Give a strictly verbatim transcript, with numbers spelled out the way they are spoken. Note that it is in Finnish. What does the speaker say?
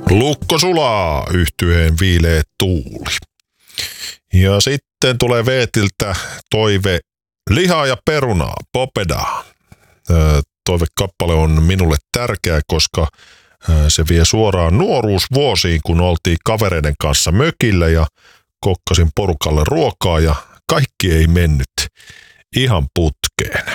Lukko sulaa, yhtyeen viileet tuuli. Ja sitten tulee Veetiltä toive lihaa ja perunaa, popedaa. Toivekappale on minulle tärkeä, koska se vie suoraan nuoruusvuosiin, kun oltiin kavereiden kanssa mökillä ja kokkasin porukalle ruokaa ja kaikki ei mennyt ihan putkeen.